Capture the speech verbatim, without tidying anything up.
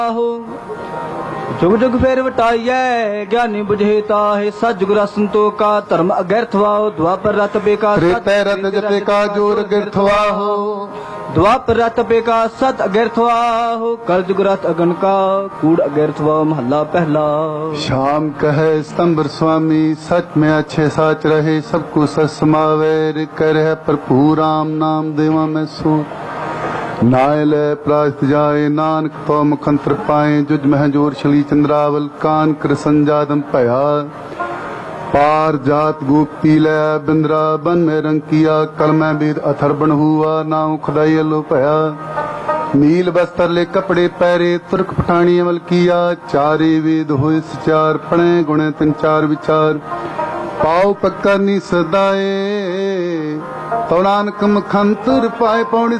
जुग जुग फेर वटाइए ज्ञानी बुझे ताहे सतजुगुर संतोखा धर्म अगैरथवाहो द्वापर रत बेका रत जपे का जोर गिरथवाहो द्वापर रत बेका सत अगैरथवाहो कल जुग रत अगन का कूड़ अगैरथवा महला पहला। शाम कहे स्तंभर स्वामी सच में अच्छे साच रहे सबको सच समावे कर है भरपूर राम नाम देवा में सो नायल प्रास्त जाए नानक तो मुखंत्र पाए जुज महजोर शली चंद्रावल कान कर संजादम भया पार जात गोपी लै बिंद्रा बन में रंग किया कल में बीर अथर बन हुआ नाव खुदाई लो भया नील बस्तर ले कपड़े पैरे तुर्क पठानी अमल किया चारे वेद होए सचार पढ़े गुणे तिन चार विचार पाओ पक्का नी सदाए तो नानक मुखंत्र पाए पौड़ी